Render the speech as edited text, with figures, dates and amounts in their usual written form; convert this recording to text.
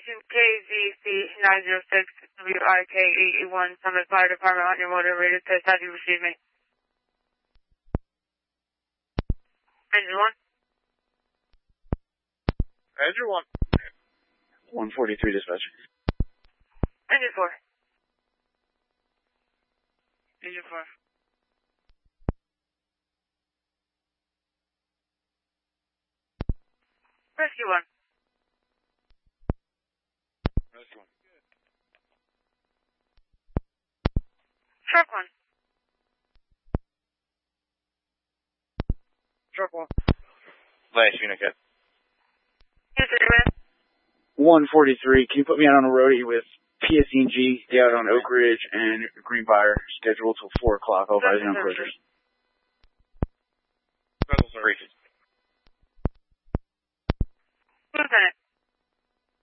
Station KZC906WIK81, Summit Fire Department on your motor radio test. How do you receive me? Engine 1. Engine 1. 143 dispatch. Engine 4. Engine 4. Rescue 1. Rescue 1. Truck 1. Truck 1. Last unit, cat. Yes, sir, man. 143, can you put me out on a roadie with PSE&G out on Oak Ridge and Greenbrier, scheduled till 4 o'clock, all advising on closures. Special services.